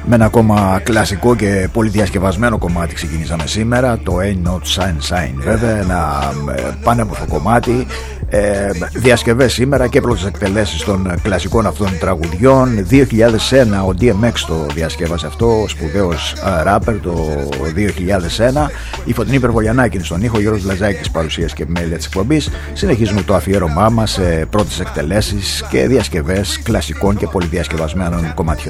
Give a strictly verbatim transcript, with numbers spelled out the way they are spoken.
Με ένα ακόμα κλασικό και πολύ διασκευασμένο κομμάτι ξεκινήσαμε σήμερα, το Ain't No Sunshine, βέβαια, ένα πανέμορφο κομμάτι. Ε, διασκευές σήμερα και πρώτες εκτελέσεις των κλασικών αυτών τραγουδιών. Δύο χιλιάδες ένα ο ντι εμ εξ το διασκεύασε αυτό, ο σπουδαίος ράπερ, το δύο χιλιάδες ένα. Η Φωτεινή Περβολιανάκη στον ήχο, Γιώργος Λαζάκης παρουσίας και μέλη της εκπομπής. Συνεχίζουμε το αφιέρωμά μας σε πρώτες εκτελέσεις και διασκευές κλασικών και πολυδιασκευασμένων κομματιών.